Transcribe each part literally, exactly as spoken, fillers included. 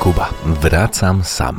Kuba. Wracam sam.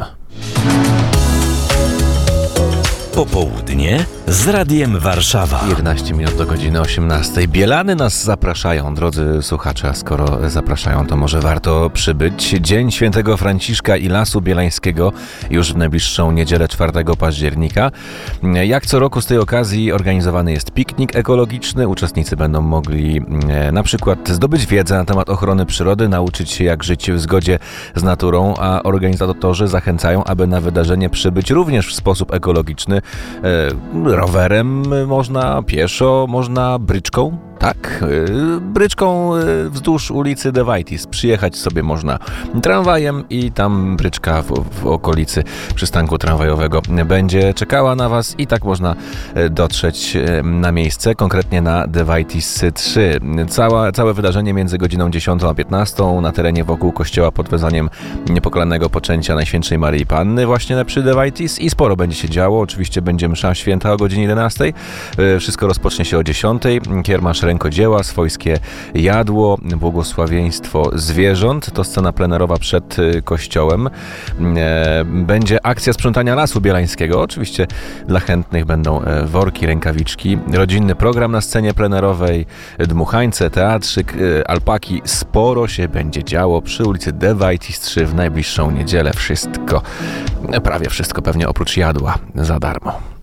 Popołudnie z Radiem Warszawa. jedenaście minut do godziny osiemnastej. Bielany nas zapraszają, drodzy słuchacze, a skoro zapraszają, to może warto przybyć. Dzień Świętego Franciszka i Lasu Bielańskiego już w najbliższą niedzielę czwartego października. Jak co roku z tej okazji organizowany jest piknik ekologiczny. Uczestnicy będą mogli e, na przykład zdobyć wiedzę na temat ochrony przyrody, nauczyć się jak żyć w zgodzie z naturą, a organizatorzy zachęcają, aby na wydarzenie przybyć również w sposób ekologiczny. E, rowerem można, pieszo można, bryczką. Tak, yy, bryczką yy, wzdłuż ulicy De Waitis. Przyjechać sobie można tramwajem i tam bryczka w, w okolicy przystanku tramwajowego będzie czekała na Was i tak można yy, dotrzeć yy, na miejsce, konkretnie na De Waitis trzy. Cała, całe wydarzenie między godziną dziesiątą a piętnastą na terenie wokół kościoła pod wezwaniem Niepokalanego Poczęcia Najświętszej Maryi Panny właśnie przy De Waitis i sporo będzie się działo. Oczywiście będzie msza święta o godzinie jedenastej. Yy, wszystko rozpocznie się o dziesiątej. Kiermasz rękodzieła, swojskie jadło, błogosławieństwo zwierząt. To scena plenerowa przed kościołem. Będzie akcja sprzątania Lasu Bielańskiego. Oczywiście dla chętnych będą worki, rękawiczki. Rodzinny program na scenie plenerowej, dmuchańce, teatrzyk, alpaki. Sporo się będzie działo przy ulicy De Waitis trzy w najbliższą niedzielę. Wszystko, prawie wszystko pewnie oprócz jadła za darmo.